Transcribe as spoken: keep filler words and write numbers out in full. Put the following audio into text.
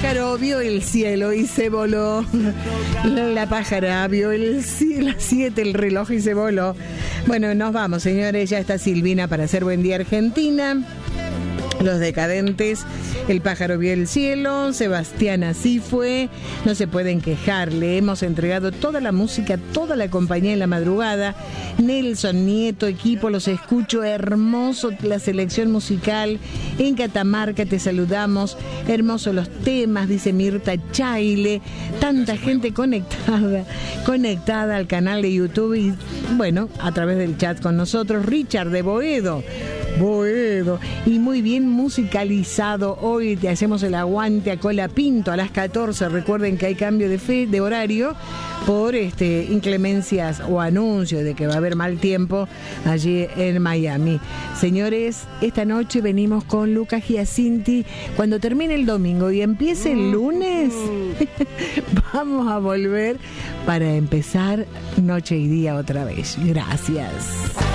pájaro vio el cielo y se voló. La pájara vio el cielo, las siete el reloj y se voló. Bueno, nos vamos, señores. Ya está Silvina para hacer Buen Día Argentina. Los Decadentes, El pájaro vio el cielo, Sebastián así fue, no se pueden quejar, le hemos entregado toda la música, toda la compañía en la madrugada. Nelson Nieto, equipo, los escucho, hermoso la selección musical, en Catamarca te saludamos, hermosos los temas, dice Mirta Chaile, tanta gente conectada, conectada al canal de YouTube y bueno, a través del chat con nosotros. Richard de Boedo, Boedo, y muy bien musicalizado. Hoy te hacemos el aguante a Colapinto a las catorce. Recuerden que hay cambio de fe, de horario por este inclemencias o anuncios de que va a haber mal tiempo allí en Miami. Señores, esta noche venimos con Lucas Giacinti. Cuando termine el domingo y empiece el lunes, vamos a volver para empezar noche y día otra vez. Gracias.